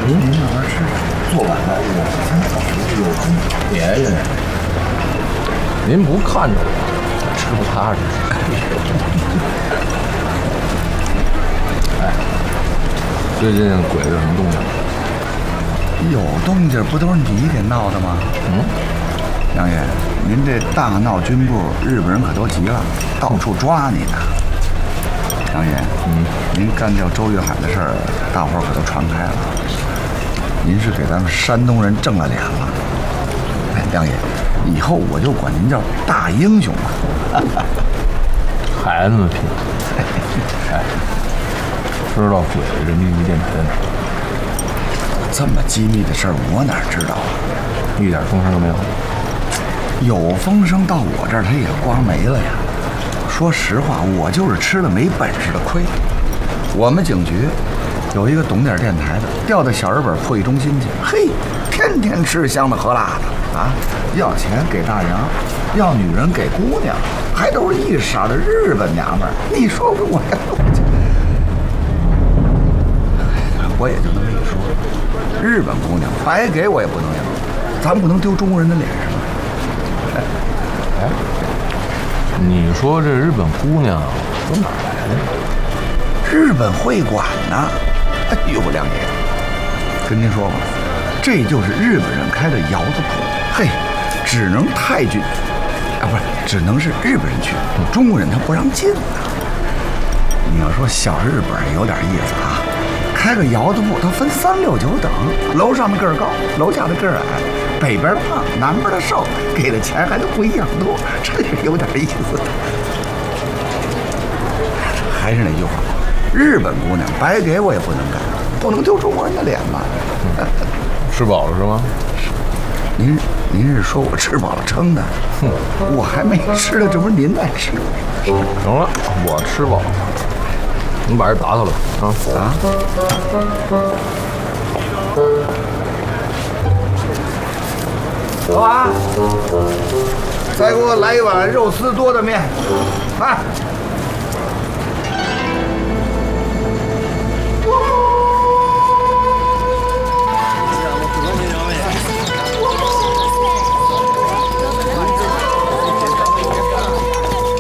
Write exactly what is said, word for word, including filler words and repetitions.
您您慢慢吃，做晚了我先走，有空别人。 您不看着我，吃不踏实。哎，最近鬼子有什么动静？ 有动静不都是你给闹的吗？ 嗯， 杨爷，您这大闹军部，日本人可都急了，到处抓你呢。杨爷，嗯，您干掉周玉海的事儿，大伙儿可都传开了。您是给咱们山东人正了脸了。哎，杨爷，以后我就管您叫大英雄了。 孩子们拼。哎，知道鬼子人民一电台在哪儿？ 这么机密的事儿，我哪知道啊？ 一点风声都没有。 有风声到我这儿，他也刮没了呀。说实话，我就是吃了没本事的亏。我们警局有一个懂点电台的，调到小日本破译中心去，嘿，天天吃香的喝辣的啊，要钱给大洋，要女人给姑娘，还都是一色的日本娘们儿。你说我呀，我也就那么一说，日本姑娘白给我也不能要，咱不能丢中国人的脸上。 哎，你说这日本姑娘从哪儿来的？ 日本会馆呢？哎呦，梁爷，跟您说吧，这就是日本人开的窑子铺，嘿，只能太君啊，不是，只能是日本人去，中国人他不让进呢。你要说小日本有点意思啊，开个窑子铺，它分三六九等，楼上的个儿高，楼下的个儿矮，北边胖，南边的瘦，给的钱还都不一样多，这是有点意思。还是那句话，日本姑娘白给我也不能干，不能丢中国人的脸嘛。 吃饱了是吗？ 您您是说我吃饱了撑的？哼，我还没吃呢，这不是您在吃？ 行了，我吃饱了。你把这打扫了啊啊！ 老板，再给我来一碗肉丝多的面，来。